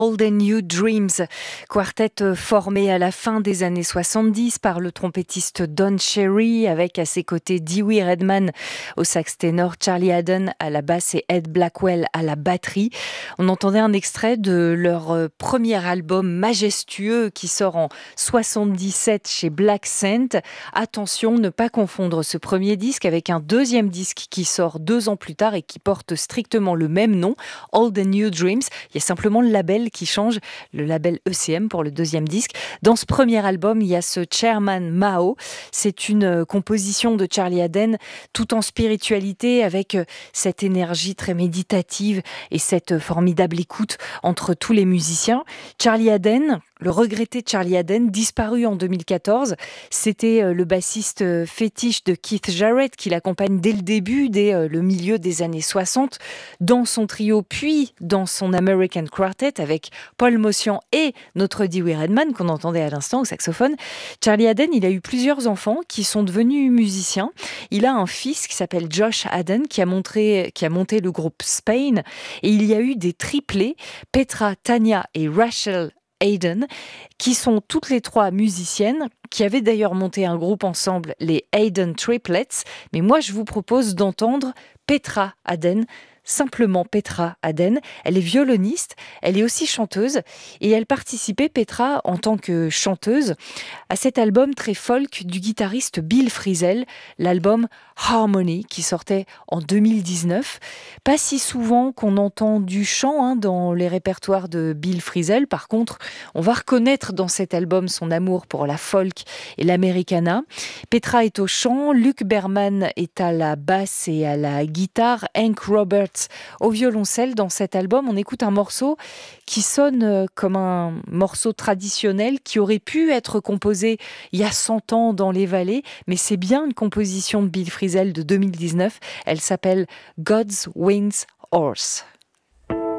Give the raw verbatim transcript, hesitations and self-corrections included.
All the New Dreams, quartet formé à la fin des années soixante-dix par le trompettiste Don Cherry, avec à ses côtés Dewey Redman au sax ténor, Charlie Haden à la basse et Ed Blackwell à la batterie. On entendait un extrait de leur premier album majestueux qui sort en soixante-dix-sept chez Black Scent. Attention, ne pas confondre ce premier disque avec un deuxième disque qui sort deux ans plus tard et qui porte strictement le même nom, All the New Dreams. Il y a simplement le label qui change, le label E C M pour le deuxième disque. Dans ce premier album, il y a ce Chairman Mao. C'est une composition de Charlie Haden tout en spiritualité, avec cette énergie très méditative et cette formidable écoute entre tous les musiciens. Charlie Haden, le regretté Charlie Haden, disparu en deux mille quatorze, c'était le bassiste fétiche de Keith Jarrett qui l'accompagne dès le début, dès le milieu des années soixante, dans son trio puis dans son American Quartet avec Paul Motian et notre Dewey Redman qu'on entendait à l'instant au saxophone. Charlie Haden, il a eu plusieurs enfants qui sont devenus musiciens. Il a un fils qui s'appelle Josh Haden qui a, montré, qui a monté le groupe Spain, et il y a eu des triplés, Petra, Tanya et Rachel Haden, qui sont toutes les trois musiciennes, qui avaient d'ailleurs monté un groupe ensemble, les Haden Triplets. Mais moi, je vous propose d'entendre Petra Haden, simplement Petra Haden. Elle est violoniste, elle est aussi chanteuse, et elle participait, Petra, en tant que chanteuse, à cet album très folk du guitariste Bill Frisell, l'album Harmony, qui sortait en deux mille dix-neuf. Pas si souvent qu'on entend du chant hein, dans les répertoires de Bill Frisell. Par contre, on va reconnaître dans cet album son amour pour la folk et l'americana. Petra est au chant, Luc Berman est à la basse et à la guitare, Hank Roberts au violoncelle. Dans cet album, on écoute un morceau qui sonne comme un morceau traditionnel qui aurait pu être composé il y a cent ans dans les vallées, mais c'est bien une composition de Bill Frisell de deux mille dix-neuf. Elle s'appelle God's Wings Horse.